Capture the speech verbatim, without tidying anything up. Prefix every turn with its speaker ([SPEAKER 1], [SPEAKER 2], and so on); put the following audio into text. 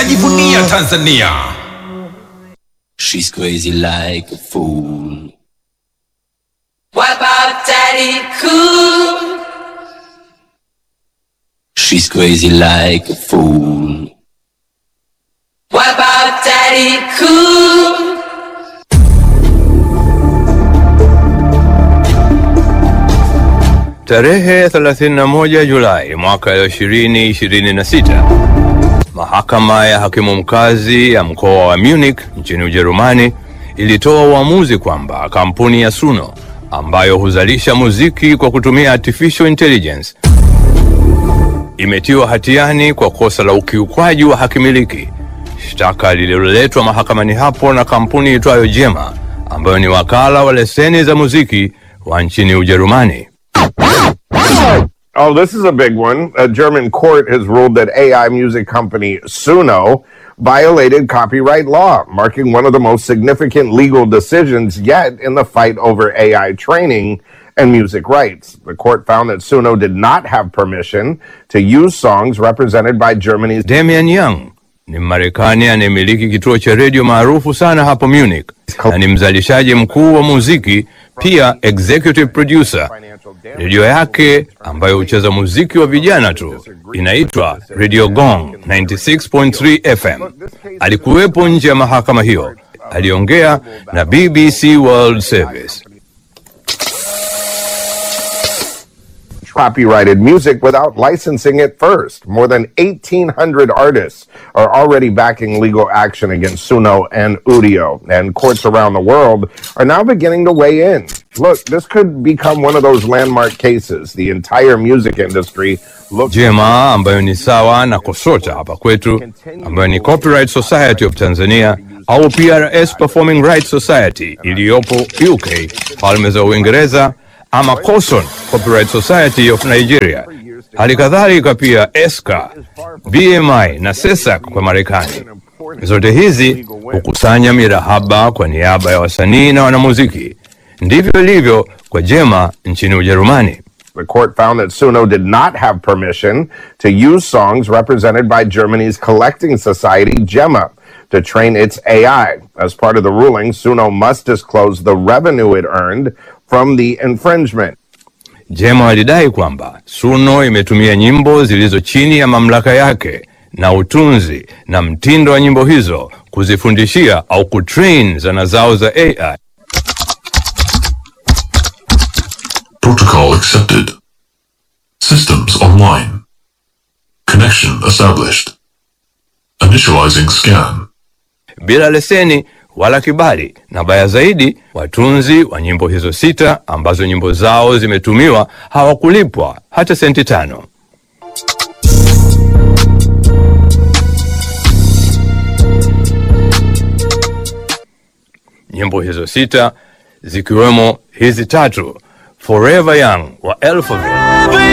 [SPEAKER 1] tunajivunia Tanzania.
[SPEAKER 2] She's crazy like a fool.
[SPEAKER 3] What about Daddy Cool?
[SPEAKER 2] She's crazy like a fool.
[SPEAKER 3] What about Daddy Cool?
[SPEAKER 4] Tarehe thelathini na moja Julai mwaka ishirini ishirini na sita, mahakama ya hakimu mkazi ya mkoa wa Munich nchini Ujerumani ilitoa uamuzi kwamba kampuni ya Suno ambayo huzalisha muziki kwa kutumia artificial intelligence imetiwa hatiani kwa kosa la ukiukwaji wa haki miliki, shtaka lililoletwa mahakamani hapo na kampuni itwayo Gemma ambayo ni wakala wa leseni za muziki wa nchini Ujerumani.
[SPEAKER 5] Oh, this is a big one. A German court has ruled that A I music company Suno violated copyright law, marking one of the most significant legal decisions yet in the fight over A I training and music rights. The court found that Suno did not have permission to use songs represented by Germany's
[SPEAKER 4] Damian Young ni Marekani anayemiliki kituo cha radio maarufu sana hapo Munich na ni mzalishaji mkuu wa muziki, pia executive producer. Radio yake ambayo hucheza muziki wa vijana tu inaitwa Radio Gong ninety-six point three F M. Alikuwepo nje ya mahakama hiyo. Aliongea na B B C World Service.
[SPEAKER 5] Copyrighted music without licensing it first. More than eighteen hundred artists are already backing legal action against Suno and Udio, and courts around the world are now beginning to weigh in. Look, this could become one of those landmark cases. The entire music industry looks...
[SPEAKER 4] Gemma ambayo ni sawa na KOSOTA hapa kwetu, ambayo ni Copyright Society of Tanzania, au P R S Performing Rights Society iliyopo U K, Falme za Uingereza, ama COSON, Copyright Society of Nigeria. Halikadhalika pia E S C A, B M I na SESAC kwa Marekani. Zote hizi hukusanya mirahaba kwa niaba ya wasanii na wanamuziki. Ndivyo ilivyo kwa Gemma nchini Ujerumani.
[SPEAKER 5] The court found that Suno did not have permission to use songs represented by Germany's collecting society, Gemma, to train its A I. As part of the ruling, Suno must disclose the revenue it earned from the infringement.
[SPEAKER 4] Gemma alidai kwamba Suno imetumia nyimbo zilizo chini ya mamlaka yake na utunzi na mtindo wa nyimbo hizo kuzifundishia au kutrain zana zao za A I.
[SPEAKER 6] Protocol accepted. Systems online. Connection established. Initializing scan.
[SPEAKER 4] Bila leseni wala kibali, na baya zaidi, watunzi wa nyimbo hizo sita ambazo nyimbo zao zimetumiwa hawakulipwa hata senti tano. Nyimbo hizo sita zikiwemo hizi tatu: Forever Young wa Alphaville,